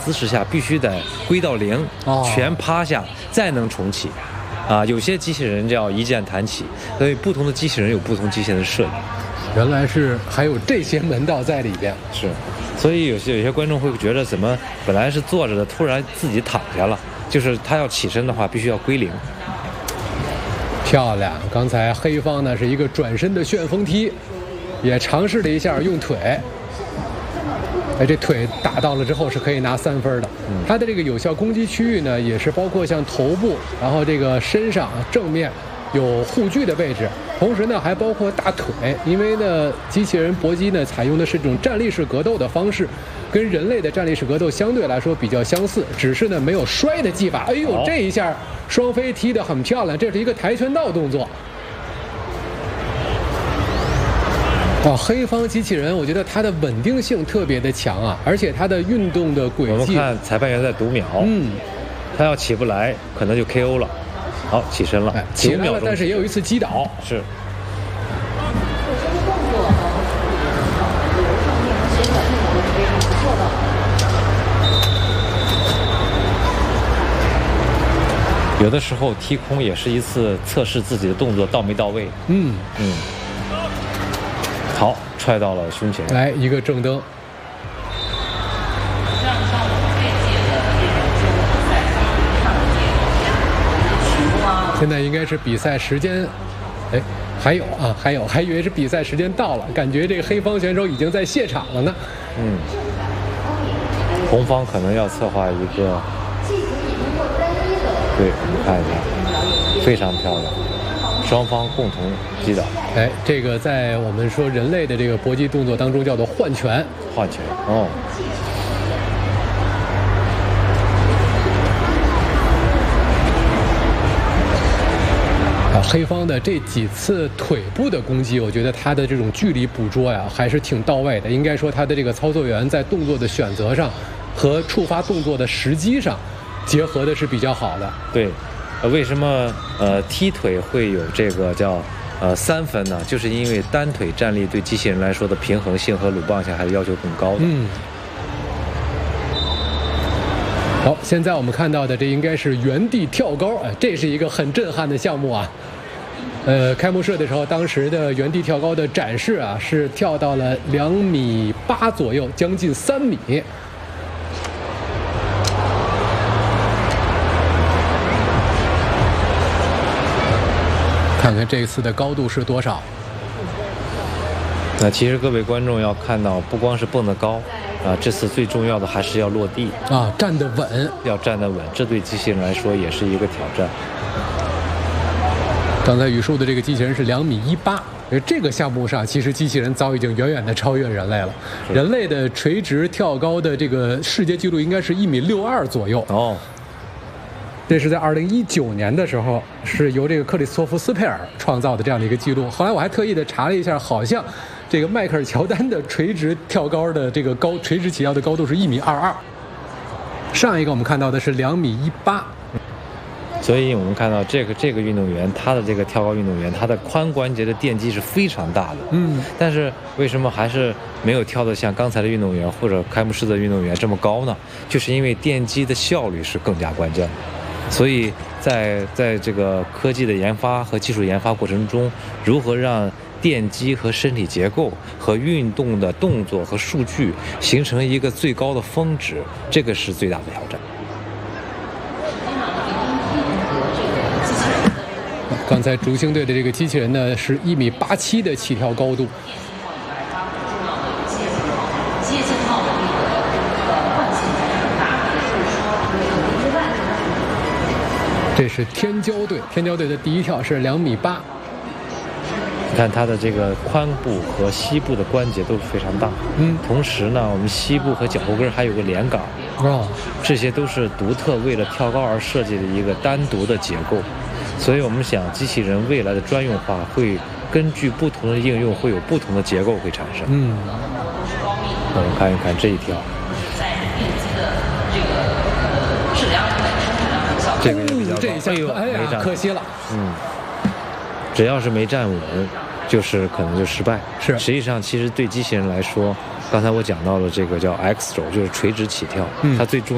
姿势下必须得归到0，全趴下再能重启。有些机器人叫一键弹起，所以不同的机器人有不同机器人的设计。 原来是还有这些门道在里边。 是，所以有些观众会觉得，怎么本来是坐着的，突然自己躺下了，就是他要起身的话，必须要归0。 漂亮！刚才黑方呢是一个转身的旋风踢，也尝试了一下用腿。这腿打到了之后是可以拿3分的。它的这个有效攻击区域呢，也是包括像头部，然后这个身上正面有护具的位置，同时呢还包括大腿。因为呢机器人搏击呢采用的是这种站立式格斗的方式，跟人类的站立式格斗相对来说比较相似，只是呢没有摔的技法。哎呦，这一下双飞踢得很漂亮，这是一个跆拳道动作。黑方机器人，我觉得它的稳定性特别的强啊，而且它的运动的轨迹。 我们看裁判员在读秒，他要起不来，可能就 KO 了。好，起身了， 起来了，但是也有一次击倒。 是。有的时候踢空也是一次测试自己的动作到没到位。好，踹到了胸前， 来一个正蹬。现在应该是比赛时间，还有，还以为是比赛时间到了，感觉这个黑方选手已经在谢场了呢。 红方可能要策划一个，对，我们看一下，非常漂亮。双方共同击倒。 这个在我们说人类的这个搏击动作当中叫做换拳。 换拳， 黑方的这几次腿部的攻击，我觉得他的这种距离捕捉呀还是挺到位的。应该说他的这个操作员在动作的选择上和触发动作的时机上结合的是比较好的。 对。为什么踢腿会有这个叫3分呢？就是因为单腿站立对机器人来说的平衡性和鲁棒下还是要求更高的。 好，现在我们看到的这应该是原地跳高，这是一个很震撼的项目啊。开幕式的时候，当时的原地跳高的展示啊是跳到了2.8米左右，将近3米。看看这次的高度是多少。 那其实各位观众要看到，不光是蹦得高这次最重要的还是要落地站得稳， 要站得稳，这对机器人来说也是一个挑战。 刚才宇树的这个机器人是2.18米，这个项目上其实机器人早已经远远的超越人类了。人类的垂直跳高的这个世界纪录应该是1.62米左右。这是在2019年的时候，是由这个克里斯托弗斯佩尔创造的这样的一个记录。后来我还特意的查了一下，好像这个迈克尔乔丹的垂直跳高的这个垂直起跳的高度是1.22米。上一个我们看到的是2.18米。 所以我们看到这个运动员，他的这个跳高运动员，他的髋关节的电击是非常大的。但是为什么还是没有跳得像刚才的运动员或者开幕式的运动员这么高呢？就是因为电击的效率是更加关键的。所以在这个科技的研发和技术研发过程中，如何让电机和身体结构和运动的动作和数据形成一个最高的峰值，这个是最大的挑战。 刚才竹星队的这个机器人呢是1.87米的起跳高度。这是天骄队，天骄队的第一跳是2.8米。 你看他的这个髋部和膝部的关节都是非常大。同时呢，我们膝部和脚后跟还有个连杆。这些都是独特为了跳高而设计的一个单独的结构。所以我们想，机器人未来的专用化会根据不同的应用，会有不同的结构会产生。我们看一看这一跳。这个也比较高， 可惜了。 只要是没站稳，可能就失败。 是， 实际上其实对机器人来说，刚才我讲到了这个叫 X 轴，就是垂直起跳，它最重要